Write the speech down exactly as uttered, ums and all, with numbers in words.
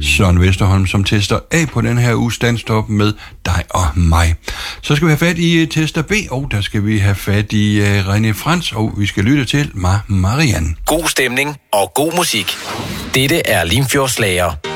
Søren Vesterholm, som tester A på den her uges Danstop med dig og mig. Så skal vi have fat i uh, tester B, og der skal vi have fat i uh, René Frans, og vi skal lytte til Ma Marianne. God stemning og god musik. Dette er Limfjordsslager.